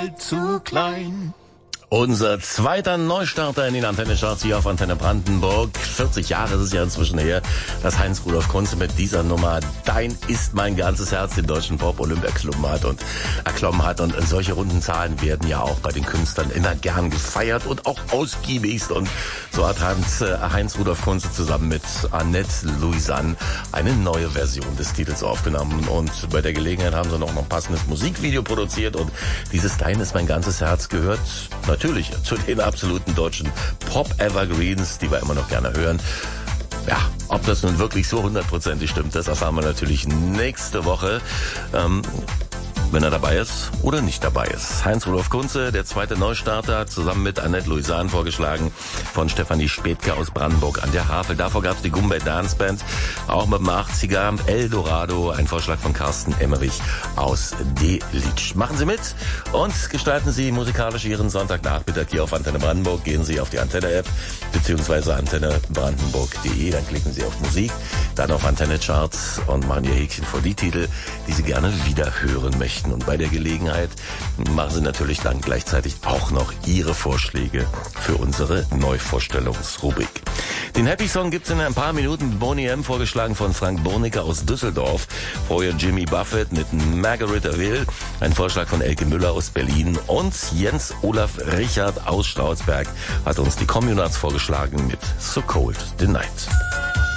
Welt zu klein. Unser zweiter Neustarter in den Antenne-Charts hier auf Antenne Brandenburg. 40 Jahre ist es ja inzwischen her, dass Heinz Rudolf Kunze mit dieser Nummer Dein ist mein ganzes Herz den deutschen Pop-Olympia erklommen hat. Und solche runden Zahlen werden ja auch bei den Künstlern immer gern gefeiert und auch ausgiebigst. Und so hat Heinz Rudolf Kunze zusammen mit Annette Louisanne eine neue Version des Titels aufgenommen. Und bei der Gelegenheit haben sie noch ein passendes Musikvideo produziert. Und dieses Dein ist mein ganzes Herz gehört natürlich zu den absoluten deutschen Pop-Evergreens, die wir immer noch gerne hören. Ja, ob das nun wirklich so 100%ig stimmt, das erfahren wir natürlich nächste Woche. Wenn er dabei ist oder nicht dabei ist. Heinz Rudolf Kunze, der zweite Neustarter, zusammen mit Annette Louisanne vorgeschlagen von Stefanie Spätke aus Brandenburg an der Havel. Davor gab es die Gumbay Dance Band, auch mit dem 80er, Eldorado, ein Vorschlag von Carsten Emmerich aus Delitzsch. Machen Sie mit und gestalten Sie musikalisch Ihren Sonntagnachmittag hier auf Antenne Brandenburg. Gehen Sie auf die Antenne-App bzw. antennebrandenburg.de, dann klicken Sie auf Musik, dann auf Antenne Charts und machen Ihr Häkchen vor die Titel, die Sie gerne wieder hören möchten. Und bei der Gelegenheit machen Sie natürlich dann gleichzeitig auch noch Ihre Vorschläge für unsere Neuvorstellungsrubrik. Den Happy Song gibt's in ein paar Minuten. Boney M. vorgeschlagen von Frank Bornicker aus Düsseldorf. Vorher Jimmy Buffett mit Margarita Will. Ein Vorschlag von Elke Müller aus Berlin. Und Jens Olaf Richard aus Strausberg hat uns die Communards vorgeschlagen mit So Cold the Night.